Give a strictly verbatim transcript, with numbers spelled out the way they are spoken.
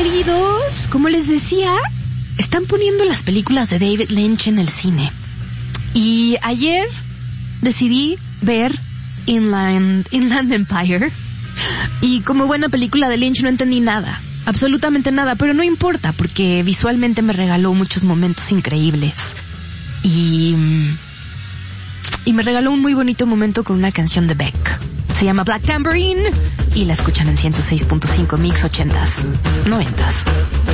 queridos, como les decía, están poniendo las películas de David Lynch en el cine. Y ayer decidí ver Inland, Inland Empire. Y como buena película de Lynch no entendí nada, absolutamente nada, pero no importa porque visualmente me regaló muchos momentos increíbles. Y, y me regaló un muy bonito momento con una canción de Beck. Se llama Black Tambourine y la escuchan en ciento seis punto cinco Mix ochentas, noventas.